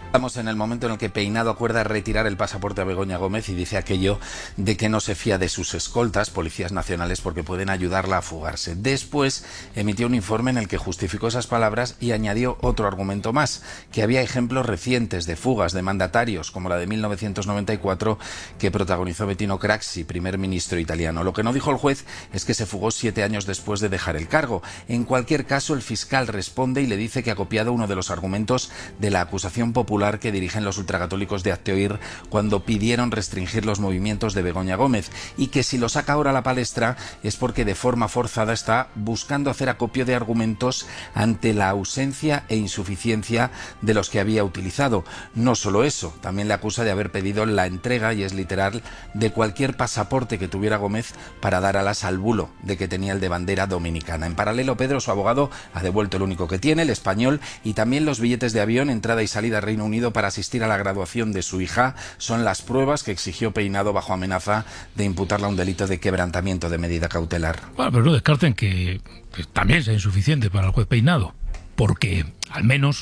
Estamos en el momento en el que Peinado acuerda retirar el pasaporte a Begoña Gómez y dice aquello de que no se fía de sus escoltas, policías nacionales, porque pueden ayudarla a fugarse. Después emitió un informe en el que justificó esas palabras y añadió otro argumento más, que había ejemplos recientes de fugas de mandatarios, como la de 1994 que protagonizó Bettino Craxi, primer ministro italiano. Lo que no dijo el juez es que se fugó 7 años después de dejar el cargo. En cualquier caso, el fiscal responde y le dice que ha copiado uno de los argumentos de la acusación popular que dirigen los ultracatólicos de Hazte Oír cuando pidieron restringir los movimientos de Begoña Gómez, y que si lo saca ahora a la palestra es porque de forma forzada está buscando hacer acopio de argumentos ante la ausencia e insuficiencia de los que había utilizado. No solo eso, también le acusa de haber pedido la entrega, y es literal, de cualquier pasaporte que tuviera Gómez para dar alas al bulo de que tenía el de bandera dominicana. En paralelo, Pedro, su abogado, ha devuelto el único que tiene, el español, y también los billetes de avión, entrada y salida a Reino Unido para asistir a la graduación de su hija. Son las pruebas que exigió Peinado bajo amenaza de imputarla a un delito de quebrantamiento de medida cautelar. Bueno, pero no descarten que también sea insuficiente para el juez Peinado, porque al menos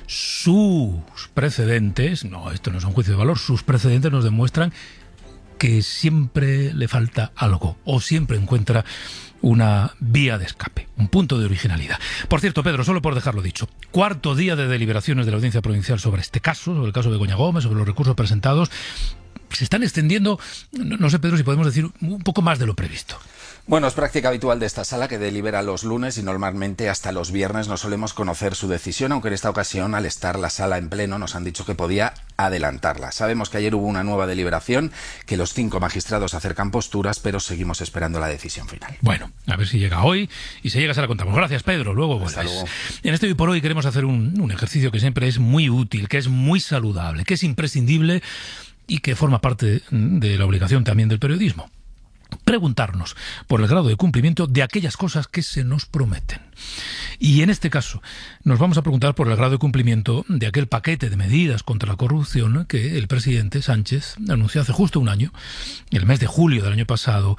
sus precedentes, no, esto no es un juicio de valor, sus precedentes nos demuestran que siempre le falta algo, o siempre encuentra una vía de escape, un punto de originalidad. Por cierto, Pedro, solo por dejarlo dicho, cuarto día de deliberaciones de la Audiencia Provincial sobre este caso, sobre el caso de Begoña Gómez, sobre los recursos presentados. Se están extendiendo, no sé, Pedro, si podemos decir un poco más de lo previsto. Bueno, es práctica habitual de esta sala que delibera los lunes y normalmente hasta los viernes no solemos conocer su decisión, aunque en esta ocasión, al estar la sala en pleno, nos han dicho que podía adelantarla. Sabemos que ayer hubo una nueva deliberación, que los 5 magistrados acercan posturas, pero seguimos esperando la decisión final. Bueno, a ver si llega hoy, y si llega se la contamos. Gracias, Pedro, luego vuelves. Hasta luego. En este Hoy por Hoy queremos hacer un ejercicio que siempre es muy útil, que es muy saludable, que es imprescindible y que forma parte de la obligación también del periodismo. Preguntarnos por el grado de cumplimiento de aquellas cosas que se nos prometen. Y en este caso nos vamos a preguntar por el grado de cumplimiento de aquel paquete de medidas contra la corrupción que el presidente Sánchez anunció hace justo un año, el mes de julio del año pasado,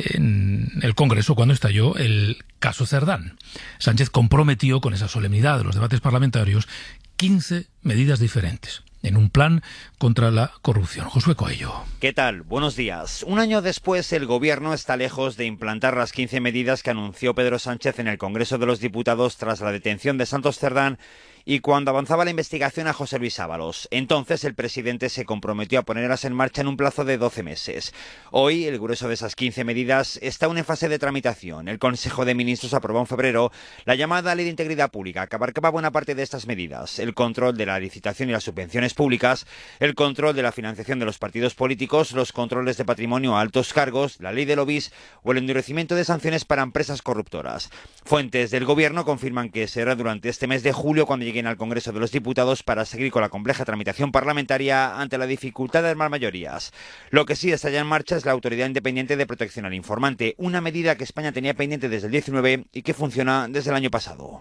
en el Congreso, cuando estalló el caso Cerdán. Sánchez comprometió con esa solemnidad de los debates parlamentarios 15 medidas diferentes en un plan contra la corrupción. Josué Coello. ¿Qué tal? Buenos días. Un año después, el Gobierno está lejos de implantar las 15 medidas que anunció Pedro Sánchez en el Congreso de los Diputados tras la detención de Santos Cerdán y cuando avanzaba la investigación a José Luis Ábalos. Entonces, el presidente se comprometió a ponerlas en marcha en un plazo de 12 meses. Hoy, el grueso de esas 15 medidas está aún en fase de tramitación. El Consejo de Ministros aprobó en febrero la llamada Ley de Integridad Pública, que abarcaba buena parte de estas medidas: el control de la licitación y las subvenciones públicas, el control de la financiación de los partidos políticos, los controles de patrimonio a altos cargos, la ley de lobbies o el endurecimiento de sanciones para empresas corruptoras. Fuentes del Gobierno confirman que será durante este mes de julio cuando lleguen al Congreso de los Diputados para seguir con la compleja tramitación parlamentaria ante la dificultad de armar mayorías. Lo que sí está ya en marcha es la Autoridad Independiente de Protección al Informante, una medida que España tenía pendiente desde el 19 y que funciona desde el año pasado.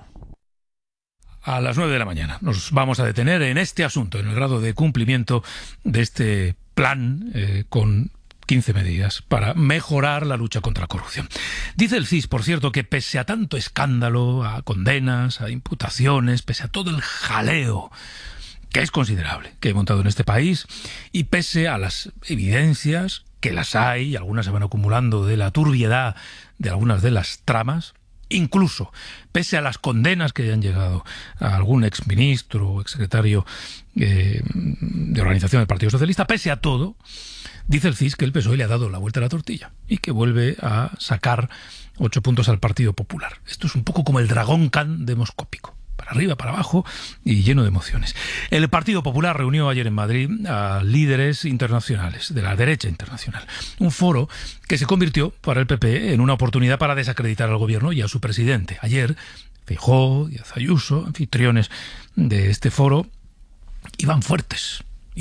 A las 9 de la mañana nos vamos a detener en este asunto, en el grado de cumplimiento de este plan con 15 medidas para mejorar la lucha contra la corrupción. Dice el CIS, por cierto, que pese a tanto escándalo, a condenas, a imputaciones, pese a todo el jaleo que es considerable que he montado en este país, y pese a las evidencias, que las hay, y algunas se van acumulando, de la turbiedad de algunas de las tramas, incluso pese a las condenas que hayan llegado a algún exministro o exsecretario de organización del Partido Socialista, pese a todo, dice el CIS que el PSOE le ha dado la vuelta a la tortilla y que vuelve a sacar 8 puntos al Partido Popular. Esto es un poco como el dragón Khan demoscópico, para arriba, para abajo y lleno de emociones. El Partido Popular reunió ayer en Madrid a líderes internacionales, de la derecha internacional. Un foro que se convirtió para el PP en una oportunidad para desacreditar al gobierno y a su presidente. Ayer, Feijóo, Díaz Ayuso, anfitriones de este foro, iban fuertes,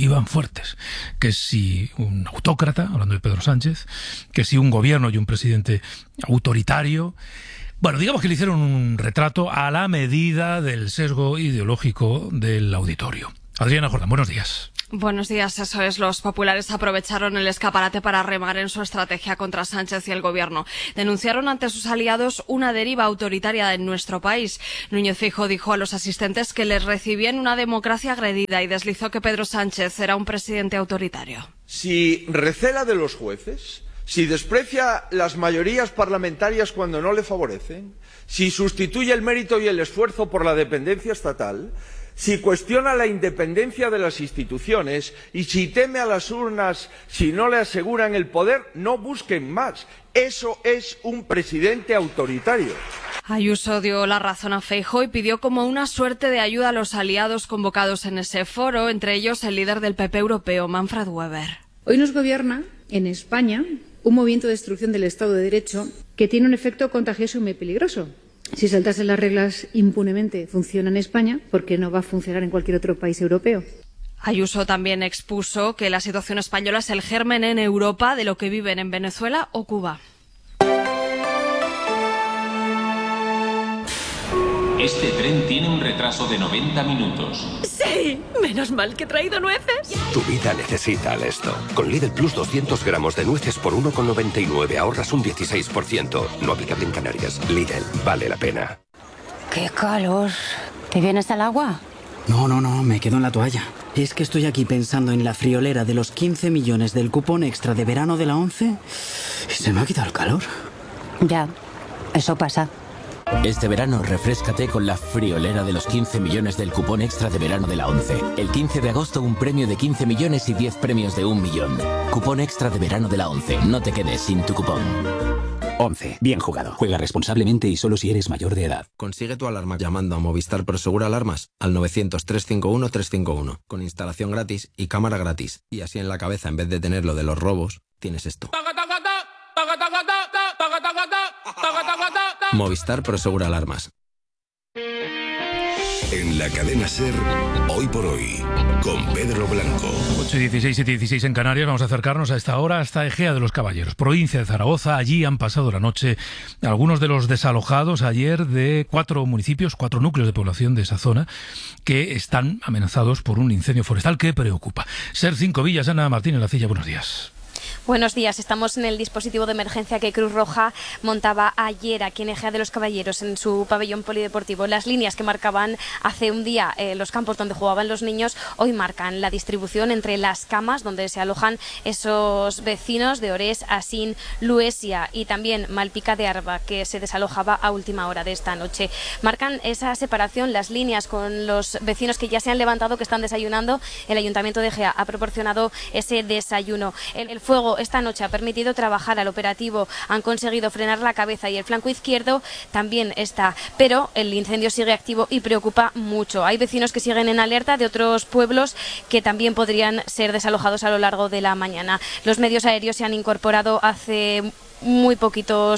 que si un autócrata, hablando de Pedro Sánchez, que si un gobierno y un presidente autoritario. Bueno, digamos que le hicieron un retrato a la medida del sesgo ideológico del auditorio. Adriana Jordán, buenos días. Buenos días, eso es. Los populares aprovecharon el escaparate para remar en su estrategia contra Sánchez y el gobierno. Denunciaron ante sus aliados una deriva autoritaria en nuestro país. Núñez Feijóo dijo a los asistentes que les recibían una democracia agredida y deslizó que Pedro Sánchez era un presidente autoritario. Si recela de los jueces, si desprecia las mayorías parlamentarias cuando no le favorecen, si sustituye el mérito y el esfuerzo por la dependencia estatal, si cuestiona la independencia de las instituciones y si teme a las urnas si no le aseguran el poder, no busquen más. Eso es un presidente autoritario. Ayuso dio la razón a Feijóo y pidió como una suerte de ayuda a los aliados convocados en ese foro, entre ellos el líder del PP europeo, Manfred Weber. Hoy nos gobierna en España un movimiento de destrucción del Estado de Derecho que tiene un efecto contagioso y muy peligroso. Si saltarse las reglas impunemente funciona en España, ¿por qué no va a funcionar en cualquier otro país europeo? Ayuso también expuso que la situación española es el germen en Europa de lo que viven en Venezuela o Cuba. Este tren tiene un retraso de 90 minutos. ¡Sí! Menos mal que he traído nueces. Tu vida necesita esto. Con Lidl Plus 200 gramos de nueces por 1,99 ahorras un 16%. No aplicable en Canarias. Lidl, vale la pena. ¡Qué calor! ¿Te vienes al agua? No, me quedo en la toalla. Es que estoy aquí pensando en la friolera de los 15 millones del cupón extra de verano de la 11 y se me ha quitado el calor. Ya, eso pasa. Este verano refréscate con la friolera de los 15 millones del cupón extra de verano de la 11. El 15 de agosto un premio de 15 millones y 10 premios de 1 millón. Cupón extra de verano de la 11. No te quedes sin tu cupón. 11. Bien jugado. Juega responsablemente y solo si eres mayor de edad. Consigue tu alarma llamando a Movistar Prosegur Alarmas al 900-351-351 con instalación gratis y cámara gratis. Y así en la cabeza, en vez de tener lo de los robos, tienes esto. Movistar Prosegur Alarmas. En la cadena SER, Hoy por Hoy, con Pedro Blanco. 8:16 y 16 en Canarias. Vamos a acercarnos a esta hora hasta Ejea de los Caballeros, provincia de Zaragoza. Allí han pasado la noche algunos de los desalojados ayer de 4 municipios, 4 núcleos de población de esa zona, que están amenazados por un incendio forestal que preocupa. SER 5 Villas, Ana Martínez Lacilla, buenos días. Buenos días, estamos en el dispositivo de emergencia que Cruz Roja montaba ayer aquí en Ejea de los Caballeros, en su pabellón polideportivo. Las líneas que marcaban hace un día los campos donde jugaban los niños, hoy marcan la distribución entre las camas donde se alojan esos vecinos de Orés, Asín, Luesia y también Malpica de Arba, que se desalojaba a última hora de esta noche. Marcan esa separación, las líneas con los vecinos que ya se han levantado, que están desayunando. El Ayuntamiento de Ejea ha proporcionado ese desayuno. El fuego esta noche ha permitido trabajar al operativo, han conseguido frenar la cabeza y el flanco izquierdo también está, pero el incendio sigue activo y preocupa mucho. Hay vecinos que siguen en alerta de otros pueblos que también podrían ser desalojados a lo largo de la mañana. Los medios aéreos se han incorporado hace muy poquito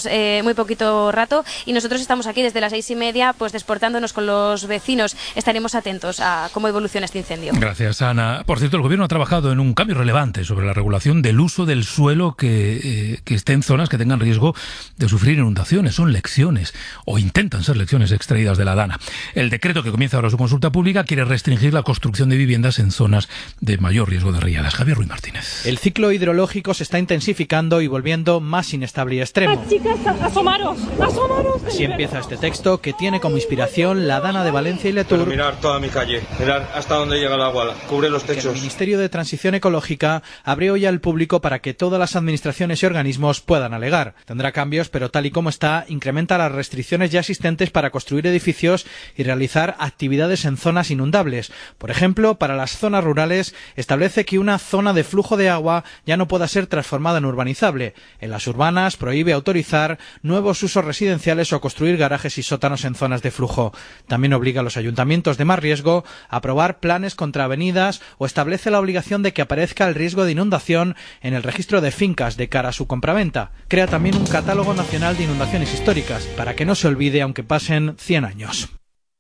rato y nosotros estamos aquí desde las 6:30 pues desportándonos con los vecinos. Estaremos atentos a cómo evoluciona este incendio. Gracias, Ana. Por cierto, el Gobierno ha trabajado en un cambio relevante sobre la regulación del uso del suelo que esté en zonas que tengan riesgo de sufrir inundaciones. Son lecciones, o intentan ser lecciones extraídas de la Dana. El decreto que comienza ahora su consulta pública quiere restringir la construcción de viviendas en zonas de mayor riesgo de riadas. Javier Ruiz Martínez. El ciclo hidrológico se está intensificando y volviendo más inestable y extremo. Chicas, asomaros. Así empieza este texto que tiene como inspiración la Dana de Valencia y Letour. Pero mirar toda mi calle, mirar hasta dónde llega el agua, cubre los techos. El Ministerio de Transición Ecológica abrió ya al público para que todas las administraciones y organismos puedan alegar. Tendrá cambios, pero tal y como está, incrementa las restricciones ya existentes para construir edificios y realizar actividades en zonas inundables. Por ejemplo, para las zonas rurales establece que una zona de flujo de agua ya no pueda ser transformada en urbanizable. En las urbanas prohíbe autorizar nuevos usos residenciales o construir garajes y sótanos en zonas de flujo. También obliga a los ayuntamientos de más riesgo a aprobar planes contra avenidas o establece la obligación de que aparezca el riesgo de inundación en el registro de fincas de cara a su compraventa. Crea también un catálogo nacional de inundaciones históricas para que no se olvide aunque pasen 100 años.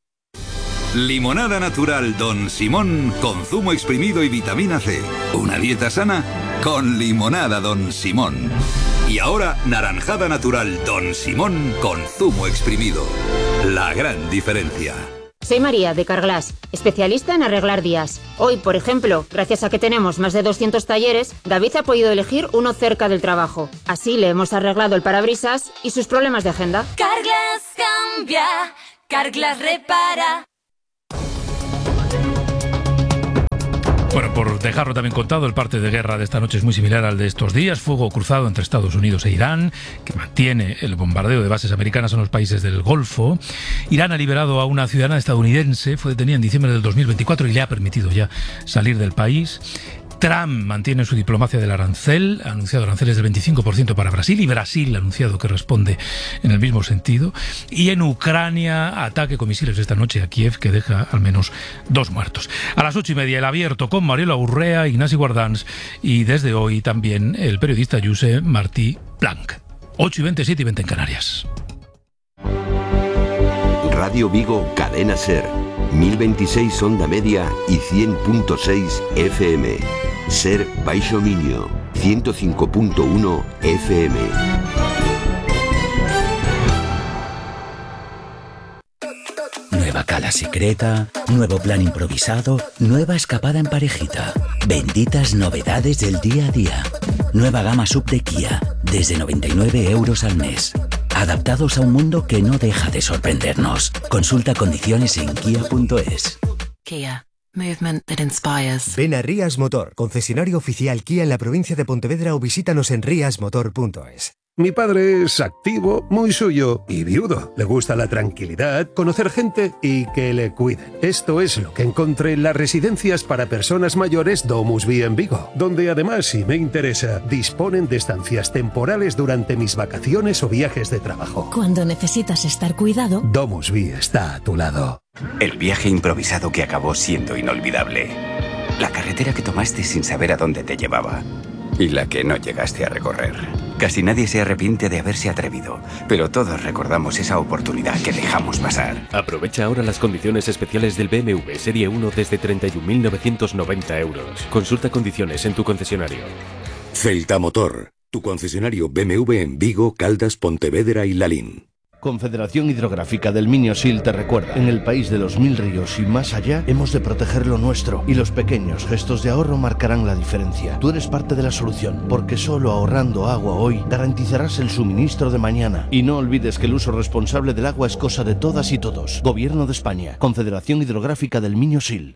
Limonada natural Don Simón con zumo exprimido y vitamina C. Una dieta sana con limonada Don Simón. Y ahora naranjada natural Don Simón con zumo exprimido. La gran diferencia. Soy María, de Carglass, especialista en arreglar días. Hoy, por ejemplo, gracias a que tenemos más de 200 talleres, David ha podido elegir uno cerca del trabajo. Así le hemos arreglado el parabrisas y sus problemas de agenda. Carglass cambia, Carglass repara. Bueno, por dejarlo también contado, el parte de guerra de esta noche es muy similar al de estos días. Fuego cruzado entre Estados Unidos e Irán, que mantiene el bombardeo de bases americanas en los países del Golfo. Irán ha liberado a una ciudadana estadounidense, fue detenida en diciembre del 2024 y le ha permitido ya salir del país. Trump mantiene su diplomacia del arancel, ha anunciado aranceles del 25% para Brasil, y Brasil ha anunciado que responde en el mismo sentido. Y en Ucrania, ataque con misiles esta noche a Kiev, que deja al menos 2 muertos. A las 8:30 el Abierto con Mariela Urrea, Ignasi Guardans y desde hoy también el periodista Josep Martí Blanc. 8:20, 7:20 en Canarias. Radio Vigo, Cadena Ser, 1026 onda media y 100.6 FM. Ser Baixo Miño, 105.1 FM. Nueva cala secreta, nuevo plan improvisado, nueva escapada en parejita. Benditas novedades del día a día. Nueva gama sub de Kia, desde 99 euros al mes. Adaptados a un mundo que no deja de sorprendernos. Consulta condiciones en kia.es. Kia. Movement that inspires. Ven a Rías Motor, concesionario oficial Kia en la provincia de Pontevedra, o visítanos en riasmotor.es. Mi padre es activo, muy suyo y viudo. Le gusta la tranquilidad, conocer gente y que le cuiden. Esto es lo que encontré en las residencias para personas mayores DomusVi en Vigo, donde además, si me interesa, disponen de estancias temporales durante mis vacaciones o viajes de trabajo. Cuando necesitas estar cuidado, DomusVi está a tu lado. El viaje improvisado que acabó siendo inolvidable. La carretera que tomaste sin saber a dónde te llevaba. Y la que no llegaste a recorrer. Casi nadie se arrepiente de haberse atrevido, pero todos recordamos esa oportunidad que dejamos pasar. Aprovecha ahora las condiciones especiales del BMW Serie 1 desde 31.990 euros. Consulta condiciones en tu concesionario. Celta Motor, tu concesionario BMW en Vigo, Caldas, Pontevedra y Lalín. Confederación Hidrográfica del Miño-Sil te recuerda: en el país de los 1000 ríos y más allá, hemos de proteger lo nuestro, y los pequeños gestos de ahorro marcarán la diferencia. Tú eres parte de la solución, porque solo ahorrando agua hoy garantizarás el suministro de mañana. Y no olvides que el uso responsable del agua es cosa de todas y todos. Gobierno de España, Confederación Hidrográfica del Miño-Sil.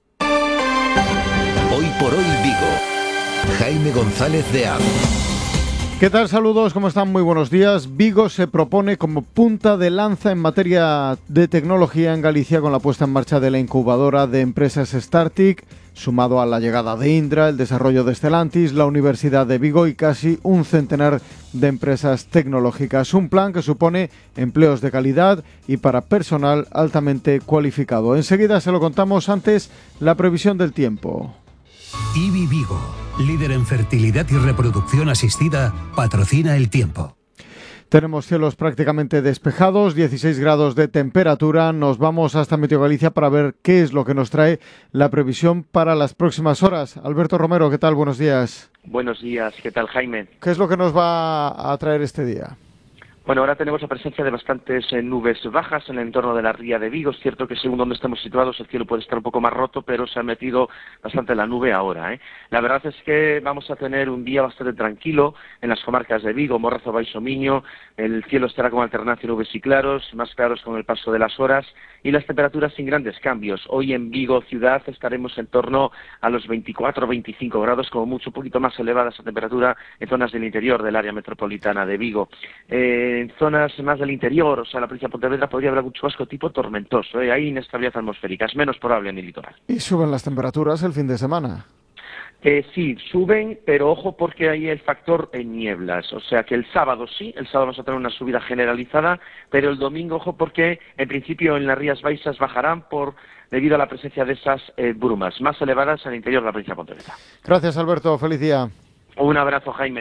Hoy por hoy Vigo. Jaime González de Amo. ¿Qué tal? Saludos, ¿cómo están? Muy buenos días. Vigo se propone como punta de lanza en materia de tecnología en Galicia con la puesta en marcha de la incubadora de empresas Startic, sumado a la llegada de Indra, el desarrollo de Stellantis, la Universidad de Vigo y casi un centenar de empresas tecnológicas. Un plan que supone empleos de calidad y para personal altamente cualificado. Enseguida se lo contamos, antes la previsión del tiempo. IBI Vigo, líder en fertilidad y reproducción asistida, patrocina el tiempo. Tenemos cielos prácticamente despejados, 16 grados de temperatura. Nos vamos hasta Meteo Galicia para ver qué es lo que nos trae la previsión para las próximas horas. Alberto Romero, ¿qué tal? Buenos días. Buenos días, ¿qué tal, Jaime? ¿Qué es lo que nos va a traer este día? Bueno, ahora tenemos la presencia de bastantes nubes bajas en el entorno de la ría de Vigo. Es cierto que según donde estamos situados el cielo puede estar un poco más roto, pero se ha metido bastante la nube ahora, ¿eh? La verdad es que vamos a tener un día bastante tranquilo en las comarcas de Vigo, Morrazo, Baixo Miño. El cielo estará con alternancia de nubes y claros, más claros con el paso de las horas, y las temperaturas sin grandes cambios. Hoy en Vigo ciudad estaremos en torno a los 24-25 grados, como mucho, un poquito más elevada esa temperatura en zonas del interior del área metropolitana de Vigo. En zonas más del interior, o sea, la provincia de Pontevedra, podría haber algún chubasco tipo tormentoso, ¿eh? Hay inestabilidad atmosférica, es menos probable en el litoral. ¿Y suben las temperaturas el fin de semana? Sí, suben, pero ojo porque hay el factor nieblas, o sea que el sábado vamos a tener una subida generalizada, pero el domingo, ojo porque en principio en las Rías Baixas bajarán debido a la presencia de esas brumas más elevadas al interior de la provincia de Pontevedra. Gracias, Alberto, feliz día. Un abrazo, Jaime.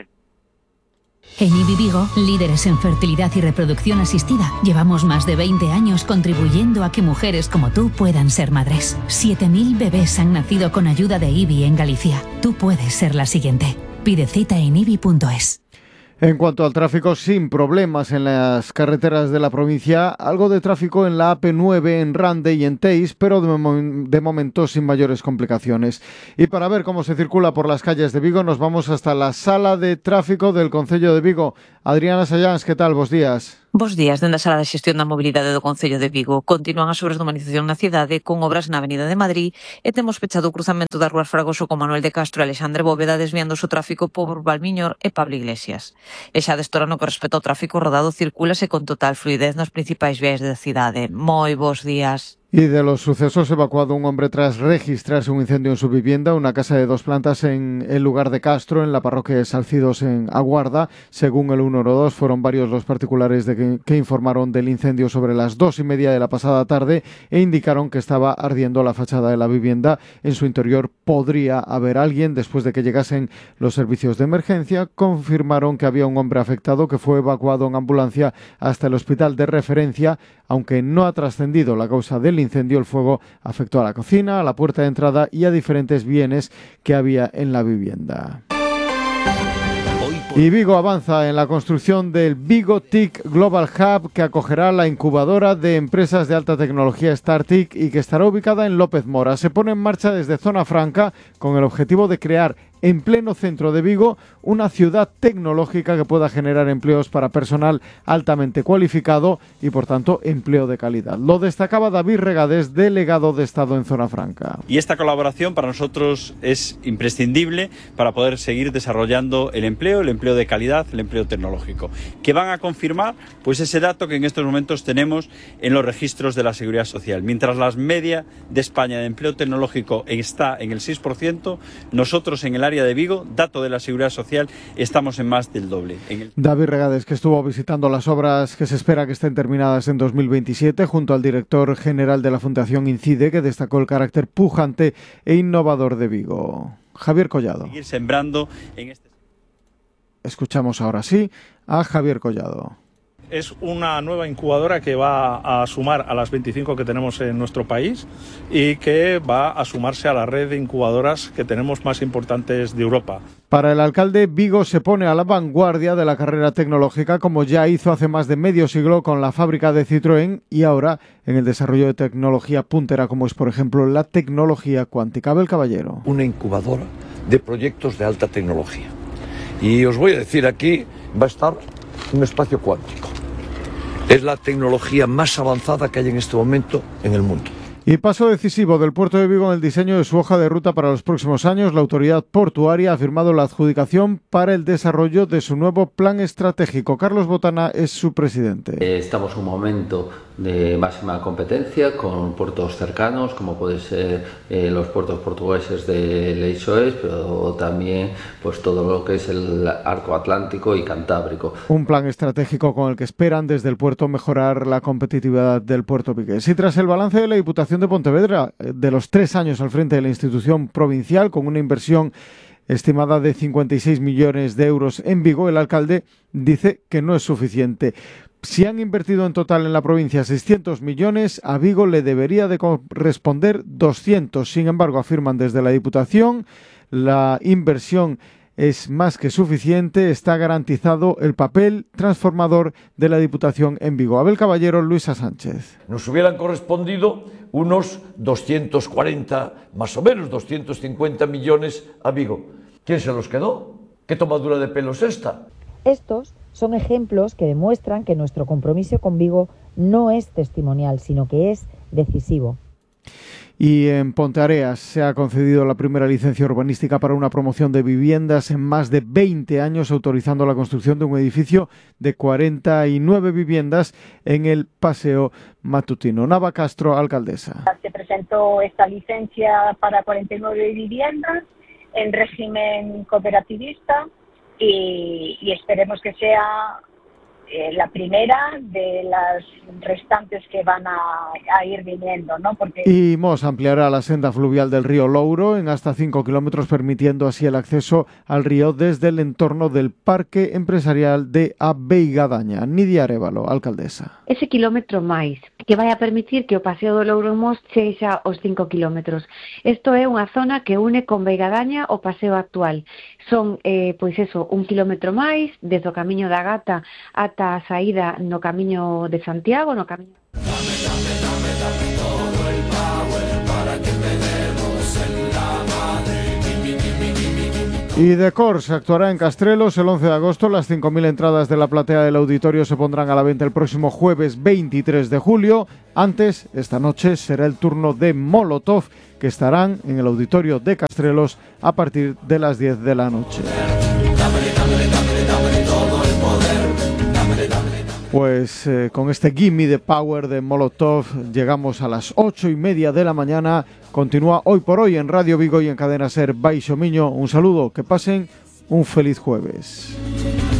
En IBI Vigo, líderes en fertilidad y reproducción asistida, llevamos más de 20 años contribuyendo a que mujeres como tú puedan ser madres. 7.000 bebés han nacido con ayuda de IBI en Galicia. Tú puedes ser la siguiente. Pide cita en ibi.es. En cuanto al tráfico, sin problemas en las carreteras de la provincia, algo de tráfico en la AP9, en Rande y en Teis, pero de momento sin mayores complicaciones. Y para ver cómo se circula por las calles de Vigo, nos vamos hasta la sala de tráfico del Concello de Vigo. Adriana Sayans, ¿qué tal? Bos días. Bos días. Dende a Sala de Xestión da Mobilidade do Concello de Vigo continúan as obras de humanización na cidade con obras na Avenida de Madrid e temos pechado o cruzamento das rúas Fragoso con Manuel de Castro e Alexandre Bóveda desviando o tráfico por Valmiñor e Pablo Iglesias. E xa destora no que respecta ao tráfico rodado circúlase con total fluidez nas principais vías da cidade. Moi bos días. Y de los sucesos, evacuado un hombre tras registrarse un incendio en su vivienda, una casa de 2 plantas en el lugar de Castro, en la parroquia de Salcidos, en Aguarda. Según el 112, fueron varios los particulares que informaron del incendio sobre las 2:30 de la pasada tarde e indicaron que estaba ardiendo la fachada de la vivienda. En su interior podría haber alguien. Después de que llegasen los servicios de emergencia, confirmaron que había un hombre afectado que fue evacuado en ambulancia hasta el hospital de referencia, aunque no ha trascendido la causa del incendio. El fuego afectó a la cocina, a la puerta de entrada y a diferentes bienes que había en la vivienda. Y Vigo avanza en la construcción del Vigo TIC Global Hub, que acogerá la incubadora de empresas de alta tecnología StarTIC y que estará ubicada en López Mora. Se pone en marcha desde Zona Franca con el objetivo de crear en pleno centro de Vigo una ciudad tecnológica que pueda generar empleos para personal altamente cualificado y, por tanto, empleo de calidad. Lo destacaba David Regades, delegado de Estado en Zona Franca. Y esta colaboración para nosotros es imprescindible para poder seguir desarrollando el empleo de calidad, el empleo tecnológico, que van a confirmar pues ese dato que en estos momentos tenemos en los registros de la Seguridad Social. Mientras la media de España de empleo tecnológico está en el 6%, nosotros en el área de Vigo, dato de la Seguridad Social, estamos en más del doble. David Regades, que estuvo visitando las obras que se espera que estén terminadas en 2027, junto al director general de la Fundación Incide, que destacó el carácter pujante e innovador de Vigo. Javier Collado. Seguir sembrando en este... Escuchamos ahora sí a Javier Collado. Es una nueva incubadora que va a sumar a las 25 que tenemos en nuestro país y que va a sumarse a la red de incubadoras que tenemos más importantes de Europa. Para el alcalde, Vigo se pone a la vanguardia de la carrera tecnológica, como ya hizo hace más de medio siglo con la fábrica de Citroën y ahora en el desarrollo de tecnología puntera, como es, por ejemplo, la tecnología cuántica. Abel Caballero. Una incubadora de proyectos de alta tecnología. Y os voy a decir, aquí va a estar un espacio cuántico. Es la tecnología más avanzada que hay en este momento en el mundo. Y paso decisivo del puerto de Vigo en el diseño de su hoja de ruta para los próximos años. La autoridad portuaria ha firmado la adjudicación para el desarrollo de su nuevo plan estratégico. Carlos Botana es su presidente. Estamos en un momento de máxima competencia con puertos cercanos, como pueden ser los puertos portugueses de Leixões, pero también pues todo lo que es el arco atlántico y cantábrico. Un plan estratégico con el que esperan desde el puerto mejorar la competitividad del puerto vigués. Y tras el balance de la Diputación de Pontevedra de los 3 años al frente de la institución provincial, con una inversión estimada de 56 millones de euros en Vigo, el alcalde dice que no es suficiente. Si han invertido en total en la provincia 600 millones, a Vigo le debería de corresponder 200. Sin embargo, afirman desde la Diputación, la inversión es más que suficiente, está garantizado el papel transformador de la Diputación en Vigo. Abel Caballero, Luisa Sánchez. Nos hubieran correspondido unos 240, más o menos 250 millones a Vigo. ¿Quién se los quedó? ¿Qué tomadura de pelo es esta? Estos son ejemplos que demuestran que nuestro compromiso con Vigo no es testimonial, sino que es decisivo. Y en Ponteareas se ha concedido la primera licencia urbanística para una promoción de viviendas en más de 20 años, autorizando la construcción de un edificio de 49 viviendas en el Paseo Matutino. Nava Castro, alcaldesa. Se presentó esta licencia para 49 viviendas en régimen cooperativista y esperemos que sea la primera de las restantes que van a ir viniendo, ¿no? Porque... Y Mos ampliará la senda fluvial del río Louro en hasta 5 kilómetros, permitiendo así el acceso al río desde el entorno del Parque Empresarial de Abeigadaña. Nidia Arévalo, alcaldesa. Ese kilómetro máis, que vai a permitir que o Paseo do Louro en Mos sexa os 5 kilómetros. Isto é unha zona que une con Beigadaña o paseo actual. son, pois eso, 1 kilómetro máis, desde o Camiño da Gata ata a saída no Camiño de Santiago, no Camiño... Y Decors actuará en Castrelos el 11 de agosto. Las 5.000 entradas de la platea del auditorio se pondrán a la venta el próximo jueves 23 de julio. Antes, esta noche, será el turno de Molotov, que estarán en el auditorio de Castrelos a partir de las 10 de la noche. Pues con este Gimme the Power de Molotov llegamos a las 8:30 de la mañana. Continúa Hoy por Hoy en Radio Vigo y en Cadena Ser Baixo Miño. Un saludo, que pasen un feliz jueves.